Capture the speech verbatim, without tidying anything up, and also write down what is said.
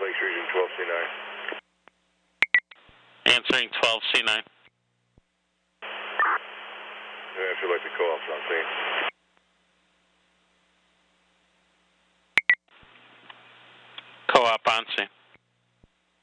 Lakes Region twelve C nine. Answering twelve C nine. Yeah, if you'd like to co-op on scene. Co-op on scene.